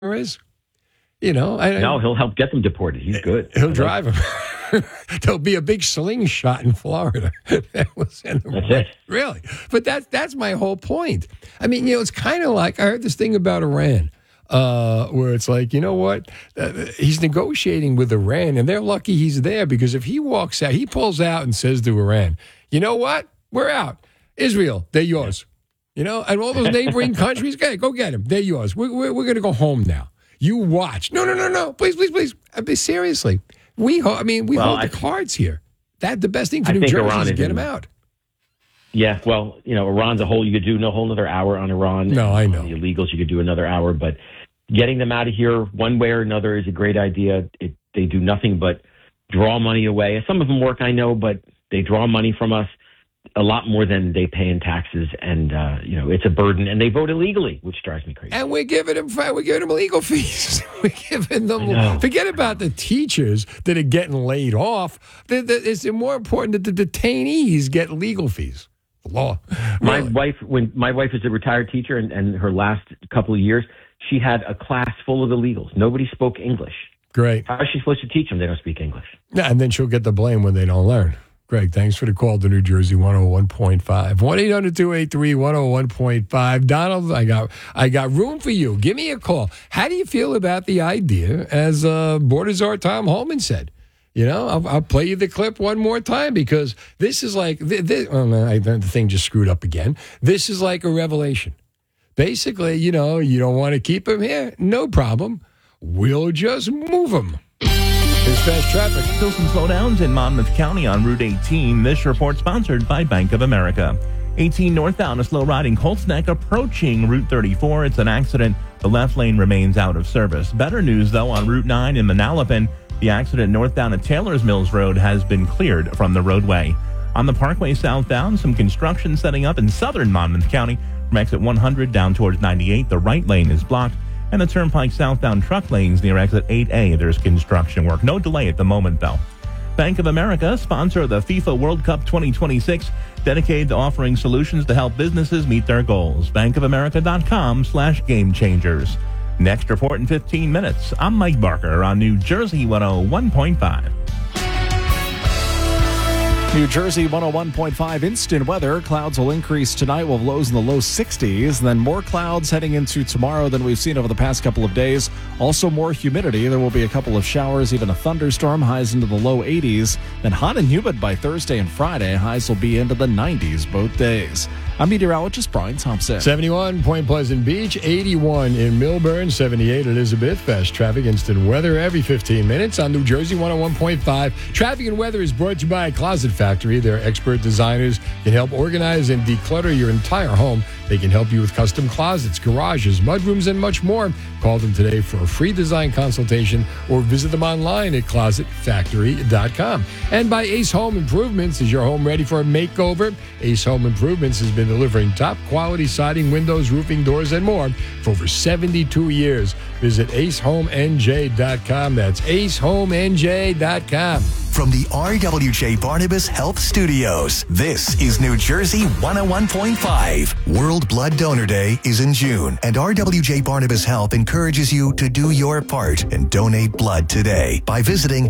is? No, he'll help get them deported. He's good. He'll drive them. There'll be a big slingshot in Florida. That's it. Really. But that's my whole point. I mean, it's kind of like I heard this thing about Iran. Where it's like, you know what? He's negotiating with Iran, and they're lucky he's there because if he walks out, he pulls out and says to Iran, you know what? We're out. Israel, they're yours. And all those neighboring countries, go get them. They're yours. We're going to go home now. You watch. No. Please. Seriously. We hold the cards here. The best thing for New Jersey is to get them out. Yeah, well, Iran's a whole, you could do a whole another hour on Iran. No, I know. The illegals, you could do another hour, but getting them out of here one way or another is a great idea. They do nothing but draw money away. Some of them work, I know, but they draw money from us a lot more than they pay in taxes, and it's a burden. And they vote illegally, which drives me crazy. And we're giving them legal fees. We're giving them. Forget about the teachers that are getting laid off. It's more important that the detainees get legal fees. Law. My wife is a retired teacher, and her last couple of years, she had a class full of illegals. Nobody spoke English. Great. How is she supposed to teach them? They don't speak English. Yeah, and then she'll get the blame when they don't learn. Greg, thanks for the call to New Jersey 101.5. 1-800-283-101.5. Donald, I got room for you. Give me a call. How do you feel about the idea, as Border Czar Tom Holman said? I'll play you the clip one more time because this is like, the thing just screwed up again. This is like a revelation. Basically, you don't want to keep him here. No problem. We'll just move him. Here's fast traffic. Still some slowdowns in Monmouth County on Route 18. This report sponsored by Bank of America. 18 northbound, a slow riding Colts Neck approaching Route 34. It's an accident. The left lane remains out of service. Better news, though, on Route 9 in Manalapan. The accident northbound at Taylor's Mills Road has been cleared from the roadway. On the Parkway southbound, some construction setting up in southern Monmouth County. From exit 100 down towards 98, the right lane is blocked. And the Turnpike southbound truck lanes near exit 8A, there's construction work. No delay at the moment, though. Bank of America, sponsor of the FIFA World Cup 2026, dedicated to offering solutions to help businesses meet their goals. bankofamerica.com/game changers. Next report in 15 minutes. I'm Mike Barker on New Jersey 101.5. New Jersey 101.5 instant weather. Clouds will increase tonight with lows in the low 60s. Then more clouds heading into tomorrow than we've seen over the past couple of days. Also more humidity. There will be a couple of showers, even a thunderstorm. Highs into the low 80s. Then hot and humid by Thursday and Friday. Highs will be into the 90s both days. I'm meteorologist Brian Thompson. 71, Point Pleasant Beach. 81 in Millburn. 78, Elizabeth. Fast traffic, instant weather every 15 minutes on New Jersey 101.5. Traffic and weather is brought to you by Closet Factory. Their expert designers can help organize and declutter your entire home. They can help you with custom closets, garages, mudrooms, and much more. Call them today for a free design consultation or visit them online at closetfactory.com. And by Ace Home Improvements. Is your home ready for a makeover? Ace Home Improvements has been delivering top quality siding, windows, roofing, doors, and more for over 72 years. Visit acehomenj.com. That's acehomenj.com. From the RWJ Barnabas Health Studios, this is New Jersey 101.5. World Blood Donor Day is in June, and RWJ Barnabas Health encourages you to do your part and donate blood today by visiting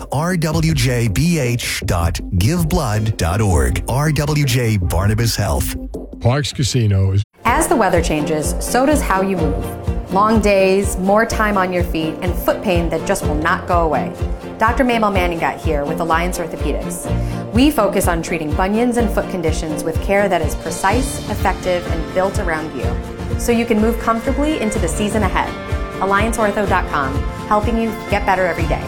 rwjbh.giveblood.org. RWJ Barnabas Health. Parks Casino is. As the weather changes, so does how you move. Long days, more time on your feet, and foot pain that just will not go away. Dr. Mabel Manning got here with Alliance Orthopedics. We focus on treating bunions and foot conditions with care that is precise, effective, and built around you, so you can move comfortably into the season ahead. AllianceOrtho.com, helping you get better every day.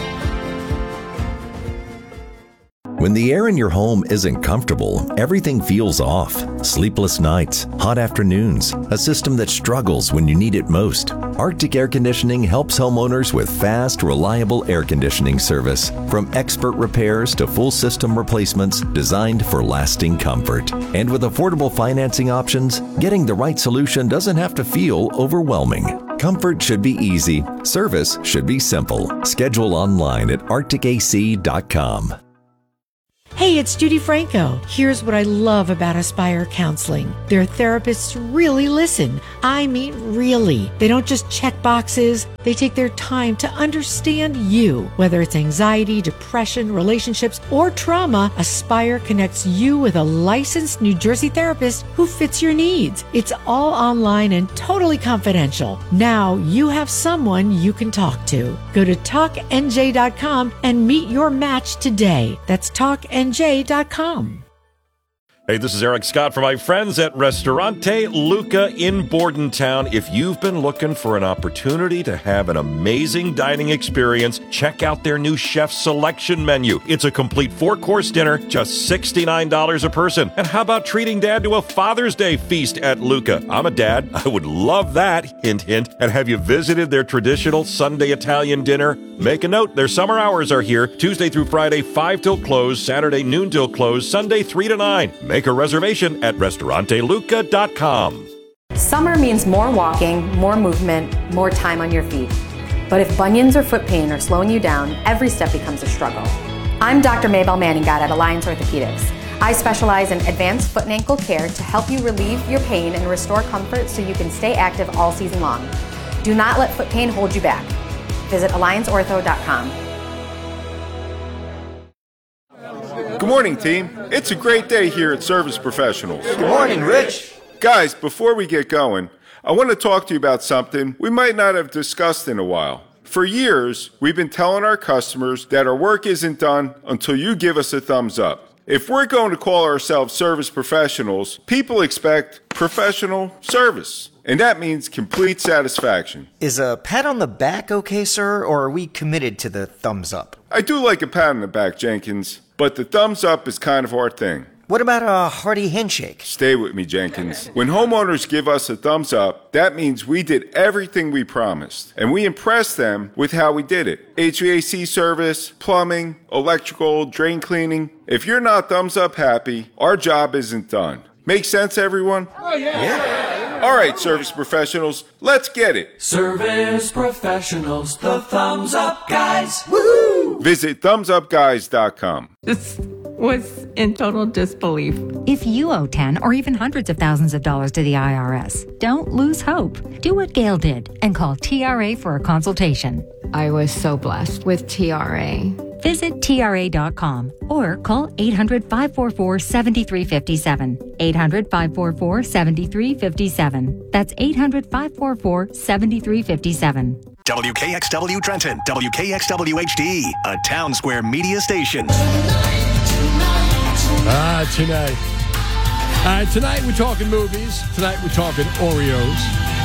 When the air in your home isn't comfortable, everything feels off. Sleepless nights, hot afternoons, a system that struggles when you need it most. Arctic Air Conditioning helps homeowners with fast, reliable air conditioning service. From expert repairs to full system replacements designed for lasting comfort. And with affordable financing options, getting the right solution doesn't have to feel overwhelming. Comfort should be easy. Service should be simple. Schedule online at arcticac.com. Hey, it's Judy Franco. Here's what I love about Aspire Counseling. Their therapists really listen. I mean, really. They don't just check boxes. They take their time to understand you. Whether it's anxiety, depression, relationships, or trauma, Aspire connects you with a licensed New Jersey therapist who fits your needs. It's all online and totally confidential. Now you have someone you can talk to. Go to TalkNJ.com and meet your match today. That's TalkNJ.com. Hey, this is Eric Scott for my friends at Ristorante Luca in Bordentown. If you've been looking for an opportunity to have an amazing dining experience, check out their new chef selection menu. It's a complete 4-course dinner, just $69 a person. And how about treating Dad to a Father's Day feast at Luca? I'm a dad. I would love that. Hint, hint. And have you visited their traditional Sunday Italian dinner? Make a note. Their summer hours are here, Tuesday through Friday, 5 till close, Saturday noon till close, Sunday 3 to 9. Make a reservation at restauranteluca.com. Summer means more walking, more movement, more time on your feet. But if bunions or foot pain are slowing you down, every step becomes a struggle. I'm Dr. Maybelle Manningat at Alliance Orthopedics. I specialize in advanced foot and ankle care to help you relieve your pain and restore comfort so you can stay active all season long. Do not let foot pain hold you back. Visit allianceortho.com. Good morning, team. It's a great day here at Service Professionals. Good morning, Rich. Guys, before we get going, I want to talk to you about something we might not have discussed in a while. For years, we've been telling our customers that our work isn't done until you give us a thumbs up. If we're going to call ourselves service professionals, people expect professional service. And that means complete satisfaction. Is a pat on the back okay, sir, or are we committed to the thumbs up? I do like a pat on the back, Jenkins, but the thumbs up is kind of our thing. What about a hearty handshake? Stay with me, Jenkins. When homeowners give us a thumbs up, that means we did everything we promised. And we impressed them with how we did it. HVAC service, plumbing, electrical, drain cleaning. If you're not thumbs up happy, our job isn't done. Make sense, everyone? Oh, yeah. All right, service professionals, let's get it. Service professionals, the thumbs up guys. Woohoo! Visit thumbsupguys.com. This was in total disbelief. If you owe 10 or even hundreds of thousands of dollars to the IRS, don't lose hope. Do what Gail did and call TRA for a consultation. I was so blessed with TRA. Visit TRA.com or call 800-544-7357. 800-544-7357. That's 800-544-7357. WKXW Trenton, WKXW HD, a Town Square media station. Tonight we're talking movies. Tonight we're talking Oreos.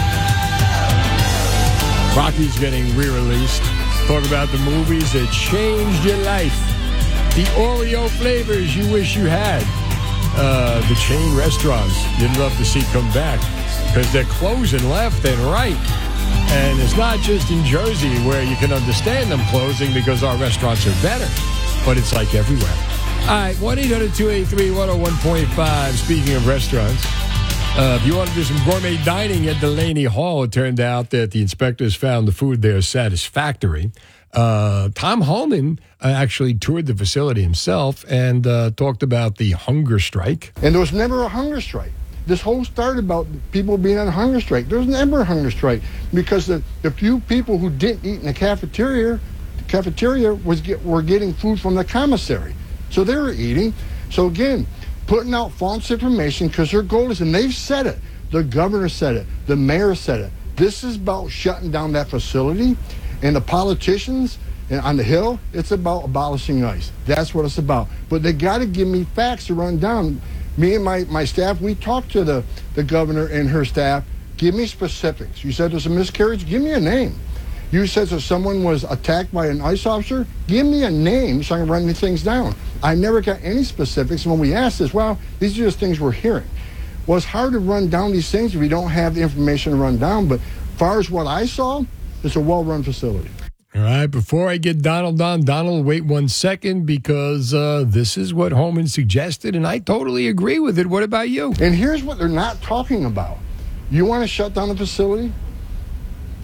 Rocky's getting re-released. Talk about the movies that changed your life. The Oreo flavors you wish you had. The chain restaurants you'd love to see come back because they're closing left and right. And it's not just in Jersey where you can understand them closing because our restaurants are better, but it's like everywhere. All right, 1-800-283-101.5. Speaking of restaurants, if you want to do some gourmet dining at Delaney Hall, it turned out that the inspectors found the food there satisfactory. Tom Holman actually toured the facility himself and talked about the hunger strike. And there was never a hunger strike. This whole started about people being on a hunger strike. There was never a hunger strike because the few people who didn't eat in the cafeteria were getting food from the commissary. So they were eating. So again, putting out false information because their goal is, and they've said it, the governor said it, the mayor said it, this is about shutting down that facility, and the politicians on the Hill, it's about abolishing ICE. That's what it's about. But they got to give me facts to run down. Me and my staff, we talked to the governor and her staff. Give me specifics. You said there's a miscarriage? Give me a name. You said that someone was attacked by an ICE officer? Give me a name so I can run these things down. I never got any specifics. When we asked this, well, these are just things we're hearing. Well, it's hard to run down these things if we don't have the information to run down. But as far as what I saw, it's a well-run facility. All right, before I get Donald on, Donald, wait 1 second because this is what Holman suggested, and I totally agree with it. What about you? And here's what they're not talking about. You want to shut down the facility?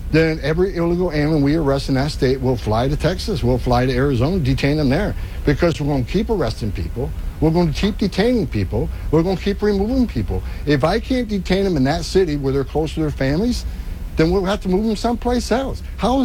then every illegal alien we arrest in that state will fly to Texas, will fly to Arizona, detain them there. Because we're going to keep arresting people. We're going to keep detaining people. We're going to keep removing people. If I can't detain them in that city where they're close to their families, then we'll have to move them someplace else. How is